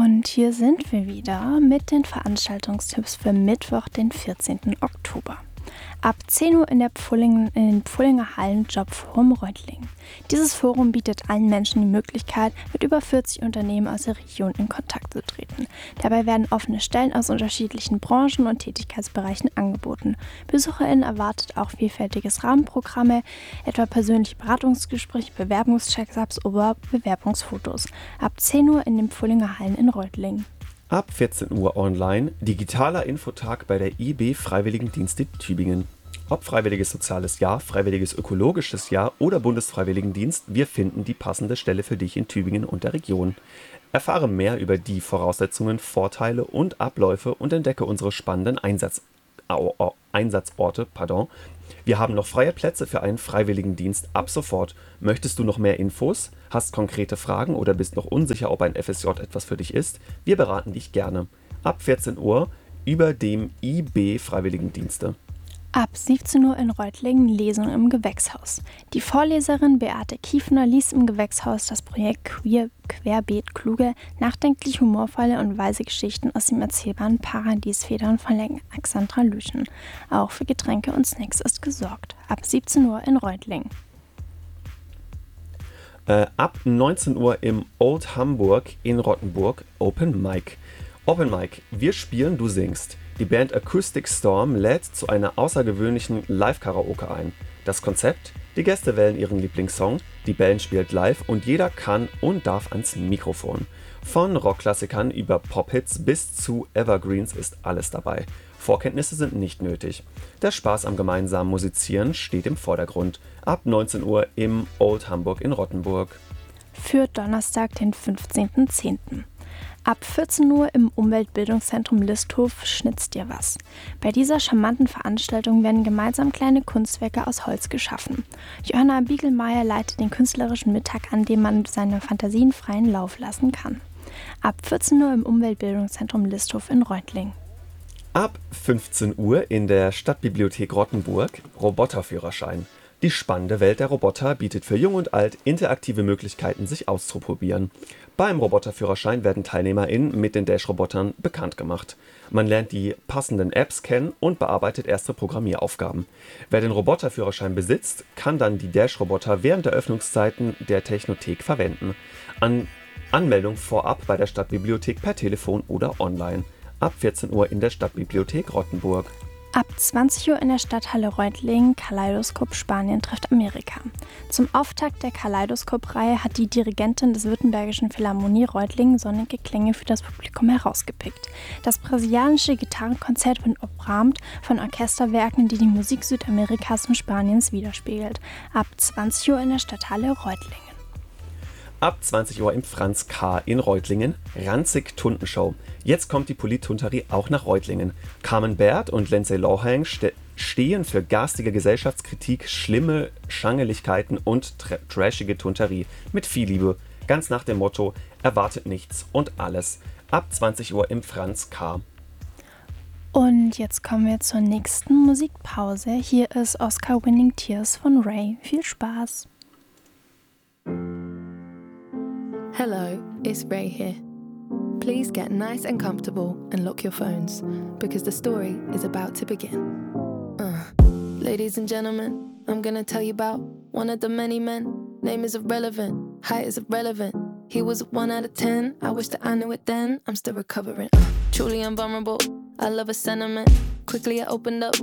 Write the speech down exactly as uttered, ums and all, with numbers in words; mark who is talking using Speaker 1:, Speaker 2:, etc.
Speaker 1: Und hier sind wir wieder mit den Veranstaltungstipps für Mittwoch, den vierzehnten Oktober. Ab zehn Uhr in, der Pfulling, in den Pfullinger Hallen Jobforum Reutlingen. Dieses Forum bietet allen Menschen die Möglichkeit, mit über vierzig Unternehmen aus der Region in Kontakt zu treten. Dabei werden offene Stellen aus unterschiedlichen Branchen und Tätigkeitsbereichen angeboten. BesucherInnen erwartet auch vielfältiges Rahmenprogramme, etwa persönliche Beratungsgespräche, Bewerbungscheckups oder Bewerbungsfotos. Ab zehn Uhr in den Pfullinger Hallen in Reutlingen.
Speaker 2: Ab vierzehn Uhr online, digitaler Infotag bei der I B Freiwilligendienst Tübingen. Ob Freiwilliges Soziales Jahr, Freiwilliges Ökologisches Jahr oder Bundesfreiwilligendienst, wir finden die passende Stelle für dich in Tübingen und der Region. Erfahre mehr über die Voraussetzungen, Vorteile und Abläufe und entdecke unsere spannenden Einsatz, au, au, Einsatzorte. Pardon. Wir haben noch freie Plätze für einen Freiwilligendienst ab sofort. Möchtest du noch mehr Infos? Hast konkrete Fragen oder bist noch unsicher, ob ein F S J etwas für dich ist? Wir beraten dich gerne. Ab vierzehn Uhr über dem I B Freiwilligendienste.
Speaker 1: Ab siebzehn Uhr in Reutlingen Lesung im Gewächshaus. Die Vorleserin Beate Kiefner liest im Gewächshaus das Projekt Queer Querbeet kluge, nachdenklich humorvolle und weise Geschichten aus dem erzählbaren Paradies Federn von Alexandra Lüschen. Auch für Getränke und Snacks ist gesorgt. Ab siebzehn Uhr in Reutlingen.
Speaker 2: Äh, ab neunzehn Uhr im Old Hamburg in Rottenburg Open Mic. Open Mic, wir spielen, du singst. Die Band Acoustic Storm lädt zu einer außergewöhnlichen Live-Karaoke ein. Das Konzept? Die Gäste wählen ihren Lieblingssong, die Band spielt live und jeder kann und darf ans Mikrofon. Von Rockklassikern über Pop-Hits bis zu Evergreens ist alles dabei. Vorkenntnisse sind nicht nötig. Der Spaß am gemeinsamen Musizieren steht im Vordergrund. Ab neunzehn Uhr im Old Hamburg in Rottenburg.
Speaker 1: Für Donnerstag, den fünfzehnten zehnten Ab vierzehn Uhr im Umweltbildungszentrum Listhof Schnitz dir was. Bei dieser charmanten Veranstaltung werden gemeinsam kleine Kunstwerke aus Holz geschaffen. Johanna Biegelmeier leitet den künstlerischen Mittag an, dem man seine Fantasien freien Lauf lassen kann. Ab vierzehn Uhr im Umweltbildungszentrum Listhof in Reutlingen.
Speaker 2: Ab fünfzehn Uhr in der Stadtbibliothek Rottenburg Roboterführerschein. Die spannende Welt der Roboter bietet für Jung und Alt interaktive Möglichkeiten, sich auszuprobieren. Beim Roboterführerschein werden TeilnehmerInnen mit den Dash-Robotern bekannt gemacht. Man lernt die passenden Apps kennen und bearbeitet erste Programmieraufgaben. Wer den Roboterführerschein besitzt, kann dann die Dash-Roboter während der Öffnungszeiten der Technothek verwenden. An Anmeldung vorab bei der Stadtbibliothek per Telefon oder online. Ab vierzehn Uhr in der Stadtbibliothek Rottenburg.
Speaker 1: Ab zwanzig Uhr in der Stadthalle Reutlingen Kaleidoskop Spanien trifft Amerika. Zum Auftakt der Kaleidoskop-Reihe hat die Dirigentin des Württembergischen Philharmonie Reutlingen sonnige Klänge für das Publikum herausgepickt. Das brasilianische Gitarrenkonzert wird umrahmt von Orchesterwerken, die die Musik Südamerikas und Spaniens widerspiegelt. Ab zwanzig Uhr in der Stadthalle Reutlingen.
Speaker 2: Ab zwanzig Uhr im Franz K. in Reutlingen, Ranzig-Tuntenshow. Jetzt kommt die Polit-Tunterie auch nach Reutlingen. Carmen Baird und Lindsay Lohan ste- stehen für garstige Gesellschaftskritik, schlimme Schangeligkeiten und tra- trashige Tunterie. Mit viel Liebe, ganz nach dem Motto, erwartet nichts und alles. Ab zwanzig Uhr im Franz K.
Speaker 1: Und jetzt kommen wir zur nächsten Musikpause. Hier ist Oscar Winning Tears von Ray. Viel Spaß!
Speaker 3: Hello, it's Ray here. Please get nice and comfortable and lock your phones, because the story is about to begin. Uh. Ladies and gentlemen, I'm gonna tell you about one of the many men. Name is irrelevant, height is irrelevant. He was a one out of ten, I wish that I knew it then. I'm still recovering. Uh. Truly invulnerable, I love a sentiment. Quickly I opened up,